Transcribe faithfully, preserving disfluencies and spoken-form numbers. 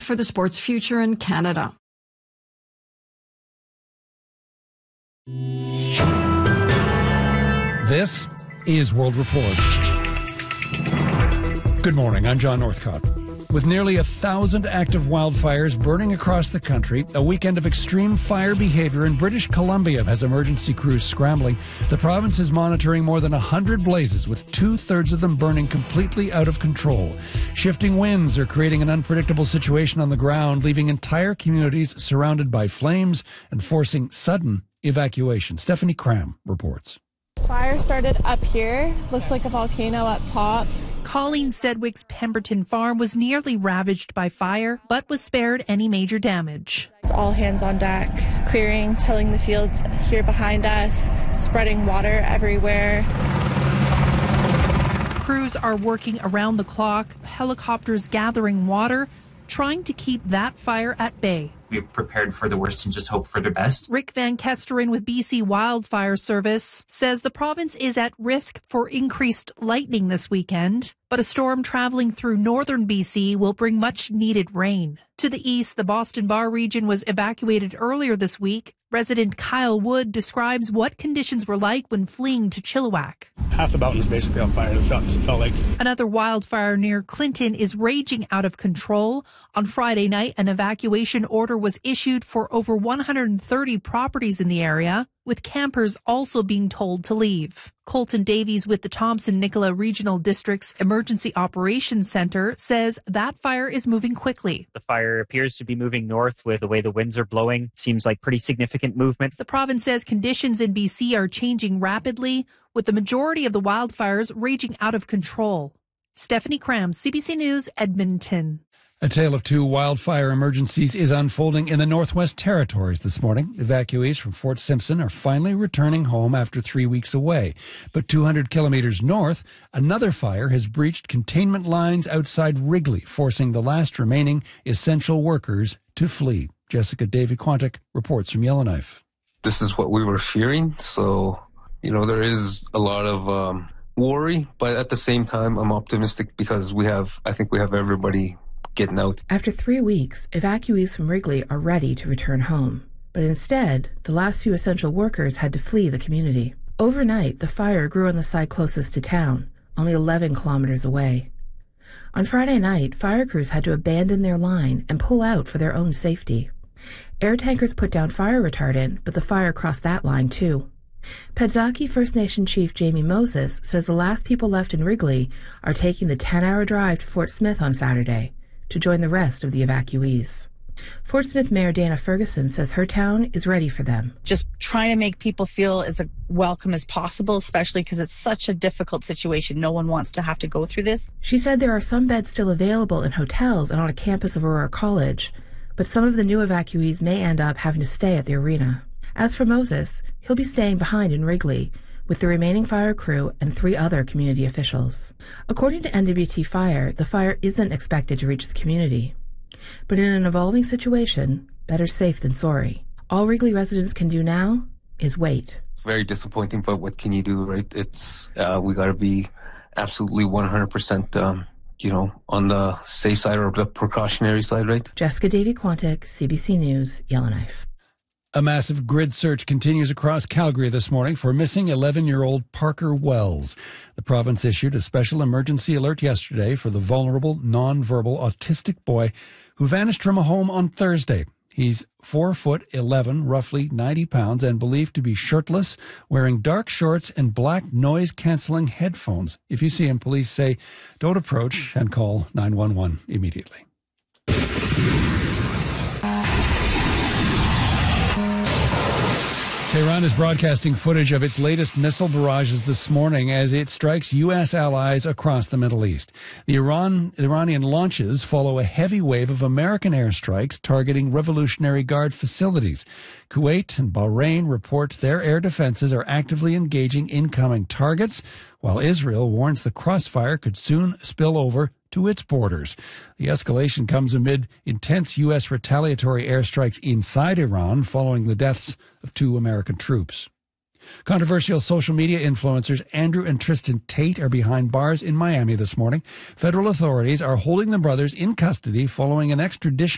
for the sports future in Canada. This is World Report. Good morning, I'm John Northcott. With nearly a thousand active wildfires burning across the country, a weekend of extreme fire behavior in British Columbia has emergency crews scrambling. The province is monitoring more than one hundred blazes, with two-thirds of them burning completely out of control. Shifting winds are creating an unpredictable situation on the ground, leaving entire communities surrounded by flames and forcing sudden evacuation. Stephanie Cram reports. Fire started up here. Looks like a volcano up top. Colleen Sedgwick's Pemberton farm was nearly ravaged by fire, but was spared any major damage. It's all hands on deck, clearing, tilling the fields here behind us, spreading water everywhere. Crews are working around the clock, helicopters gathering water, trying to keep that fire at bay. We're prepared for the worst and just hope for the best. Rick Van Kesteren with B C Wildfire Service says the province is at risk for increased lightning this weekend, but a storm traveling through northern B C will bring much needed rain. To the east, the Boston Bar region was evacuated earlier this week. Resident Kyle Wood describes what conditions were like when fleeing to Chilliwack. Half the mountain is basically on fire, it felt, it felt like. Another wildfire near Clinton is raging out of control. On Friday night, an evacuation order was issued for over one hundred thirty properties in the area, with campers also being told to leave. Colton Davies with the Thompson-Nicola Regional District's Emergency Operations Center says that fire is moving quickly. The fire appears to be moving north with the way the winds are blowing. Seems like pretty significant movement. The province says conditions in B C are changing rapidly, with the majority of the wildfires raging out of control. Stephanie Cram, C B C News, Edmonton. A tale of two wildfire emergencies is unfolding in the Northwest Territories this morning. Evacuees from Fort Simpson are finally returning home after three weeks away. But two hundred kilometers north, another fire has breached containment lines outside Wrigley, forcing the last remaining essential workers to flee. Jessica Davy-Quantick reports from Yellowknife. This is what we were fearing, so, you know, there is a lot of um, worry, but at the same time, I'm optimistic because we have, I think we have everybody getting out. After three weeks, evacuees from Wrigley are ready to return home. But instead, the last few essential workers had to flee the community. Overnight, the fire grew on the side closest to town, only eleven kilometers away. On Friday night, fire crews had to abandon their line and pull out for their own safety. Air tankers put down fire retardant, but the fire crossed that line too. Pedzaki First Nation Chief Jamie Moses says the last people left in Wrigley are taking the ten-hour drive to Fort Smith on Saturday to join the rest of the evacuees. Fort Smith Mayor Dana Ferguson says her town is ready for them. Just trying to make people feel as welcome as possible, especially because it's such a difficult situation. No one wants to have to go through this. She said there are some beds still available in hotels and on a campus of Aurora College, but some of the new evacuees may end up having to stay at the arena. As for Moses, he'll be staying behind in Wrigley with the remaining fire crew and three other community officials. According to N W T Fire, the fire isn't expected to reach the community. But in an evolving situation, better safe than sorry. All Wrigley residents can do now is wait. Very disappointing, but what can you do, right? It's uh, we got to be absolutely one hundred percent, um, you know, on the safe side or the precautionary side, right? Jessica Davy-Quantick, C B C News, Yellowknife. A massive grid search continues across Calgary this morning for missing eleven-year-old Parker Wells. The province issued a special emergency alert yesterday for the vulnerable, non-verbal autistic boy who vanished from a home on Thursday. He's four foot eleven, roughly ninety pounds, and believed to be shirtless, wearing dark shorts and black noise-canceling headphones. If you see him, police say don't approach and call nine one one immediately. Tehran is broadcasting footage of its latest missile barrages this morning as it strikes U S allies across the Middle East. The Iran, Iranian launches follow a heavy wave of American airstrikes targeting Revolutionary Guard facilities. Kuwait and Bahrain report their air defenses are actively engaging incoming targets, while Israel warns the crossfire could soon spill over to its borders. The escalation comes amid intense U S retaliatory airstrikes inside Iran following the deaths of two American troops. Controversial social media influencers Andrew and Tristan Tate are behind bars in Miami this morning. Federal authorities are holding the brothers in custody following an extradition